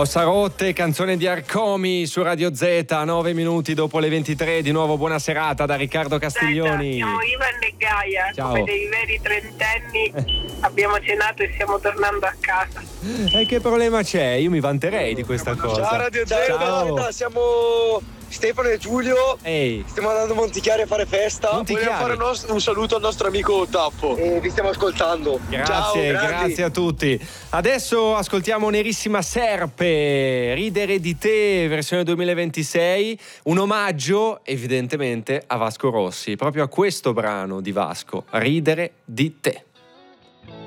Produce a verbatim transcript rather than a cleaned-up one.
Ossarotte, canzone di Arcomi su Radio Z, nove minuti dopo le ventitré. Di nuovo buona serata da Riccardo Castiglioni. Siamo Ivan e Gaia. Ciao. Come dei veri trentenni abbiamo cenato e stiamo tornando a casa. E che problema c'è? Io mi vanterei di questa cosa. Ciao Radio Z, Ciao. siamo Stefano e Giulio. Ehi. Stiamo andando a Montichiari a fare festa. Montichiari. Vogliamo fare un, nostro- un saluto al nostro amico Tappo. E vi stiamo ascoltando. Grazie, Ciao, grandi. grazie a tutti. Adesso ascoltiamo Nerissima Serpe, Ridere di te, versione duemilaventisei, un omaggio evidentemente a Vasco Rossi, proprio a questo brano di Vasco, Ridere di te.